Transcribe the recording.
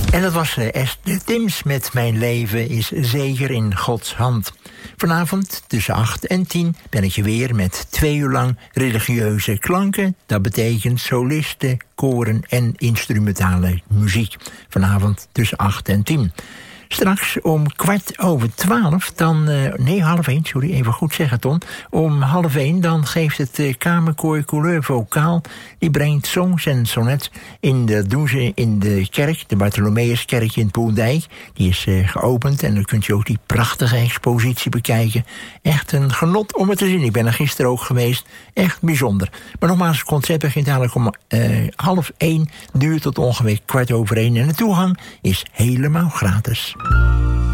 En dat was Esther Tims met Mijn leven is zeker in Gods hand. Vanavond tussen 8 en 10 ben ik je weer met 2 uur lang religieuze klanken. Dat betekent solisten, koren en instrumentale muziek. Vanavond tussen 8 en 10. Straks om 12:15, dan... nee, 12:30, sorry, even goed zeggen, Ton. Om 12:30, dan geeft het Kamerkoor Couleur Vocaal... die brengt songs en sonnets. Dat doen ze in de kerk, de Bartholomeuskerk in Poeldijk. Die is geopend en dan kunt je ook die prachtige expositie bekijken. Echt een genot om het te zien. Ik ben er gisteren ook geweest. Echt bijzonder. Maar nogmaals, het concert begint eigenlijk om 12:30... duurt tot ongeveer 1:15. En de toegang is helemaal gratis.